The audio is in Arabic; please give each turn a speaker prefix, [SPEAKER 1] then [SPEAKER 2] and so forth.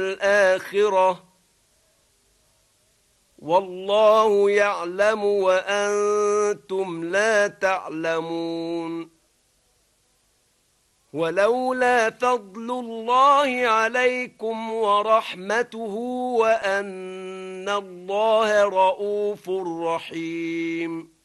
[SPEAKER 1] الآخرة والله يعلم وأنتم لا تعلمون ولولا فضل الله عليكم ورحمته وأن الله رؤوف رحيم